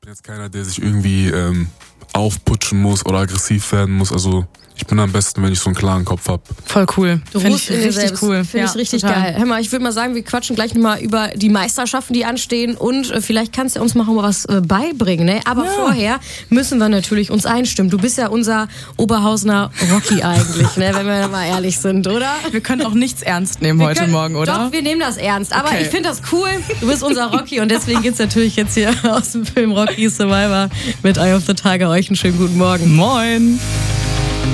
bin jetzt keiner, der sich irgendwie aufputschen muss oder aggressiv werden muss. Also ich bin am besten, wenn ich so einen klaren Kopf habe. Voll cool. Finde ich richtig cool. Finde ich richtig geil. Hör mal, ich würde mal sagen, wir quatschen gleich nochmal über die Meisterschaften, die anstehen und vielleicht kannst du uns mal was beibringen. Ne? Aber vorher müssen wir natürlich uns einstimmen. Du bist ja unser Oberhausener Rocky eigentlich, ne? Wenn wir mal ehrlich sind, oder? Wir können auch nichts ernst nehmen heute Morgen, oder? Doch, wir nehmen das ernst. Aber ich finde das cool. Du bist unser Rocky und deswegen geht's natürlich jetzt hier aus dem Film Rocky Survivor mit Eye of the Tiger. Euch einen schönen guten Morgen. Moin.